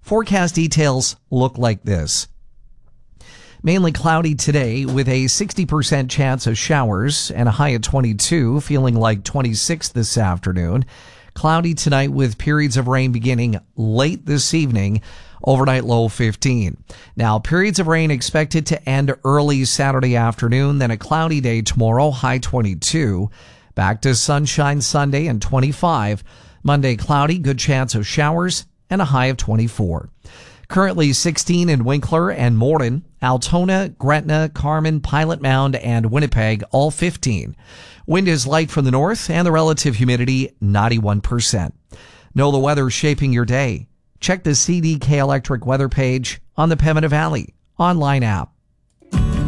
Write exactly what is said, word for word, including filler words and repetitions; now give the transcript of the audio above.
Forecast details look like this. Mainly cloudy today with a sixty percent chance of showers and a high of twenty-two, feeling like twenty-six this afternoon. Cloudy tonight with periods of rain beginning late this evening. Overnight low fifteen. Now, periods of rain expected to end early Saturday afternoon, then a cloudy day tomorrow, high twenty-two. Back to sunshine Sunday and twenty-five. Monday cloudy, good chance of showers and a high of twenty-four. Currently sixteen in Winkler and Morden, Altona, Gretna, Carmen, Pilot Mound, and Winnipeg, all fifteen. Wind is light from the north and the relative humidity ninety-one percent. Know the weather shaping your day. Check the C D K Electric weather page on the Pembina Valley online app.